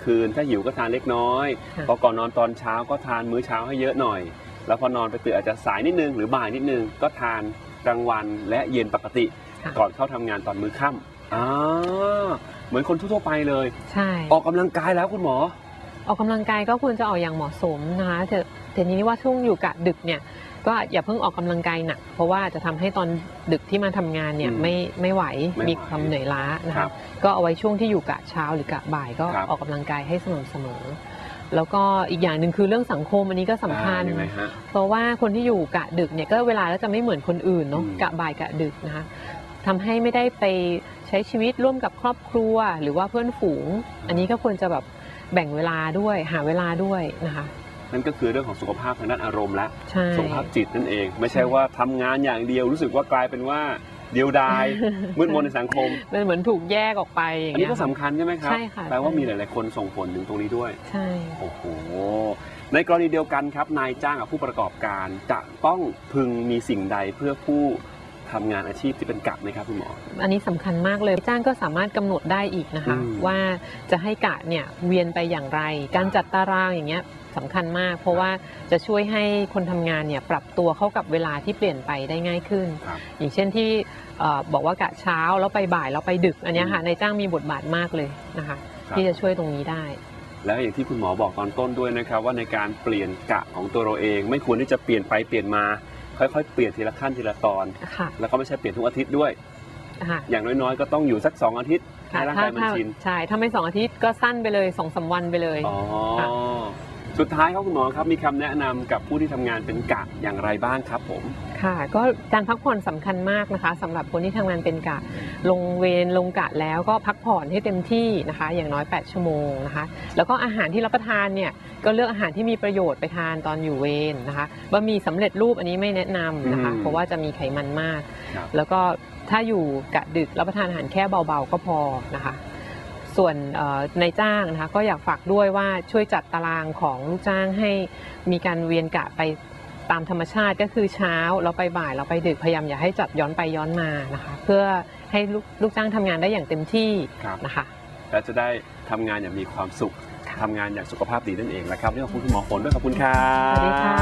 คืนถ้าหิวก็ทานเล็กน้อยพอก่อนนอนตอนเช้าก็ทานมื้อเช้าให้เยอะหน่อยแล้วพอนอนไปตื่นอาจจะสายนิดนึงหรือบ่ายนิดนึงก็ทานกลางวันและเย็นปกติก่อนเข้าทำงานตอนมื้อค่ำเหมือนคนทั่วไปเลยใช่ออกกำลังกายแล้วคุณหมอออกกำลังกายก็ควรจะออกอย่างเหมาะสมนะคะแต่นี้ว่าช่วงอยู่กะดึกเนี่ยก็อย่าเพิ่งออกกำลังกายหนักเพราะว่าจะทำให้ตอนดึกที่มาทำงานเนี่ยไม่ไหวมีความเหนื่อยล้านะคะก็เอาไว้ช่วงที่อยู่กะเช้าหรือกะบ่ายก็ออกกำลังกายให้สม่ำเสมอแล้วก็อีกอย่างหนึ่งคือเรื่องสังคมอันนี้ก็สำคัญเพราะว่าคนที่อยู่กะดึกเนี่ยก็เวลาแล้วจะไม่เหมือนคนอื่นเนาะกะบ่ายกะดึกนะคะทำให้ไม่ได้ไปใช้ชีวิตร่วมกับครอบครัวหรือว่าเพื่อนฝูงอันนี้ก็ควรจะแบบแบ่งเวลาด้วยหาเวลาด้วยนะคะนั่นก็คือเรื่องของสุขภาพทางด้านอารมณ์และสุขภาพจิตนั่นเองไม่ใช่ว่าทำงานอย่างเดียวรู้สึกว่ากลายเป็นว่าเดียวดายมืดมนในสังคมมันเหมือนถูกแยกออกไปอย่างนี้อันนี้ก็สำคัญใช่ไหมครับใช่ค่ะแปลว่ามีหลายๆคนส่งผลถึงตรงนี้ด้วยใช่โอ้โหในกรณีเดียวกันครับนายจ้างกับผู้ประกอบการจะต้องพึงมีสิ่งใดเพื่อผู้ทำงานอาชีพที่เป็นกะไหมครับคุณหมออันนี้สำคัญมากเลยจ้างก็สามารถกำหนดได้อีกนะคะว่าจะให้กะเนี่ยเวียนไปอย่างไรการจัดตารางอย่างเงี้ยสำคัญมากเพราะว่าจะช่วยให้คนทำงานเนี่ยปรับตัวเข้ากับเวลาที่เปลี่ยนไปได้ง่ายขึ้นอย่างเช่นที่บอกว่ากะเช้าแล้วไปบ่ายแล้วไปดึกอันนี้ค่ะนายจ้างมีบทบาทมากเลยนะคะที่จะช่วยตรงนี้ได้แล้วอย่างที่คุณหมอบอกตอนต้นด้วยนะครับว่าในการเปลี่ยนกะของตัวเราเองไม่ควรที่จะเปลี่ยนไปเปลี่ยนมาค่อยๆเปลี่ยนทีละขั้นทีละตอนแล้วก็ไม่ใช่เปลี่ยนทุกอาทิตย์ด้วยอย่างน้อยๆก็ต้องอยู่สัก2 อาทิตย์ให้ร่างกายมันชินใช่ถ้าไม่2 อาทิตย์ก็สั้นไปเลย2-3 วันไปเลยสุดท้ายครับคุณหมอครับมีคำแนะนำกับผู้ที่ทำงานเป็นกะอย่างไรบ้างครับผมค่ะก็การพักผ่อนสำคัญมากนะคะสำหรับคนที่ทำงานเป็นกะลงเวรลงกะแล้วก็พักผ่อนให้เต็มที่นะคะอย่างน้อย8 ชั่วโมงนะคะแล้วก็อาหารที่รับประทานเนี่ยก็เลือกอาหารที่มีประโยชน์ไปทานตอนอยู่เวรนะคะบะหมี่สำเร็จรูปอันนี้ไม่แนะนำนะคะเพราะว่าจะมีไขมันมากแล้วก็ถ้าอยู่กะดึกรับประทานอาหารแค่เบาๆก็พอนะคะส่วนนายจ้างนะคะก็อยากฝากด้วยว่าช่วยจัดตารางของลูกจ้างให้มีการเวียนกะไปตามธรรมชาติก็คือเช้าเราไปบ่ายเราไปดึกพยายามอย่าให้จัดย้อนไปย้อนมานะคะเพื่อให้ลูกจ้างทำงานได้อย่างเต็มที่นะคะและจะได้ทำงานอย่างมีความสุขทำงานอย่างสุขภาพดีนั่นเองนะครับนี่ขอบคุณคุณหมอฝนด้วยขอบคุณครับสวัสดีค่ะ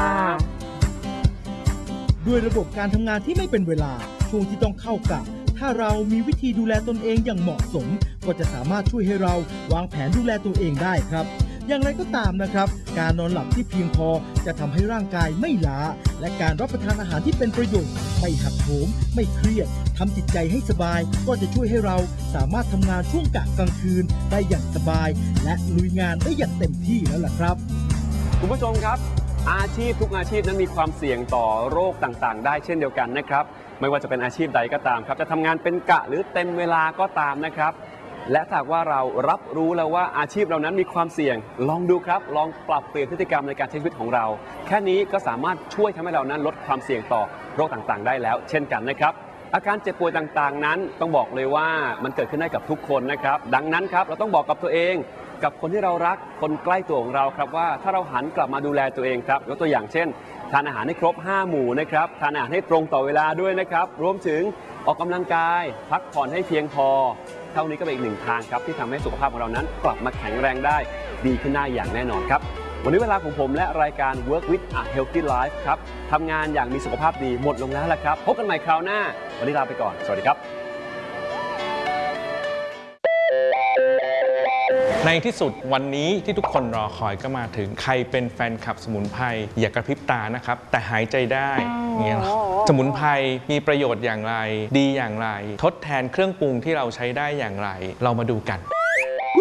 ด้วยระบบการทำงานที่ไม่เป็นเวลาช่วงที่ต้องเข้ากะถ้าเรามีวิธีดูแลตนเองอย่างเหมาะสมก็จะสามารถช่วยให้เราวางแผนดูแลตัวเองได้ครับอย่างไรก็ตามนะครับการนอนหลับที่เพียงพอจะทำให้ร่างกายไม่ล้าและการรับประทานอาหารที่เป็นประโยชน์ไม่หักโหมไม่เครียดทำจิตใจให้สบายก็จะช่วยให้เราสามารถทำงานช่วงกะกลางคืนได้อย่างสบายและลุยงานได้อย่างเต็มที่แล้วล่ะครับคุณผู้ชมครับอาชีพทุกอาชีพนั้นมีความเสี่ยงต่อโรคต่างๆได้เช่นเดียวกันนะครับไม่ว่าจะเป็นอาชีพใดก็ตามครับจะทำงานเป็นกะหรือเต็มเวลาก็ตามนะครับและถ้าว่าเรารับรู้แล้วว่าอาชีพเรานั้นมีความเสี่ยงลองดูครับลองปรับเปลี่ยนพฤติกรรมในการใช้ชีวิตของเราแค่นี้ก็สามารถช่วยทำให้เรานั้นลดความเสี่ยงต่อโรคต่างๆได้แล้วเช่นกันนะครับอาการเจ็บป่วยต่างๆนั้นต้องบอกเลยว่ามันเกิดขึ้นได้กับทุกคนนะครับดังนั้นครับเราต้องบอกกับตัวเองกับคนที่เรารักคนใกล้ตัวของเราครับว่าถ้าเราหันกลับมาดูแลตัวเองครับยกตัวอย่างเช่นทานอาหารให้ครบ5 หมู่นะครับทานอาหารให้ตรงต่อเวลาด้วยนะครับรวมถึงออกกำลังกายพักผ่อนให้เพียงพอเท่านี้ก็เป็นอีกหนึ่งทางครับที่ทำให้สุขภาพของเรานั้นกลับมาแข็งแรงได้ดีขึ้นได้อย่างแน่นอนครับวันนี้เวลาของผมและรายการ Work with a Healthy Life ครับทำงานอย่างมีสุขภาพดีหมดลงแล้วล่ะครับพบกันใหม่คราวหน้าวันนี้ลาไปก่อนสวัสดีครับในที่สุดวันนี้ที่ทุกคนรอคอยก็มาถึงใครเป็นแฟนคลับสมุนไพรอย่ากระพริบตานะครับแต่หายใจได้เนี่ยสมุนไพรมีประโยชน์อย่างไรดีอย่างไรทดแทนเครื่องปรุงที่เราใช้ได้อย่างไรเรามาดูกัน